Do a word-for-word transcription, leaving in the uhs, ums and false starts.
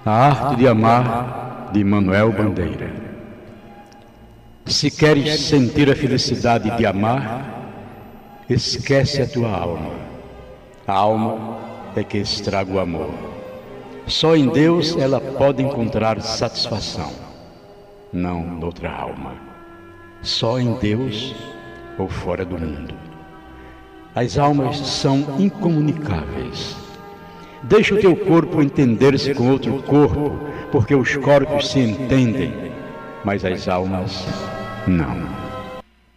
A Arte de Amar, de Manuel Bandeira. Se queres sentir a felicidade de amar, esquece a tua alma. A alma é que estraga o amor. Só em Deus ela pode encontrar satisfação, não noutra alma. Só em Deus ou fora do mundo. As almas são incomunicáveis. Deixa o teu corpo entender-se com outro corpo, porque os corpos se entendem, mas as almas não.